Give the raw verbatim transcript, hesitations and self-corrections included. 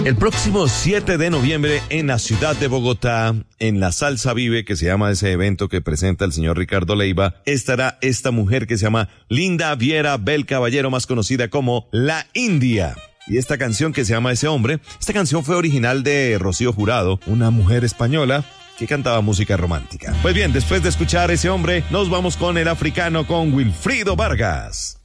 El próximo siete de noviembre en la ciudad de Bogotá, en la Salsa Vive, que se llama ese evento que presenta el señor Ricardo Leiva, estará esta mujer que se llama Linda Viera Bel Caballero, más conocida como La India. Y esta canción que se llama Ese Hombre, esta canción fue original de Rocío Jurado, una mujer española que cantaba música romántica. Pues bien, después de escuchar Ese Hombre, nos vamos con el africano, con Wilfrido Vargas.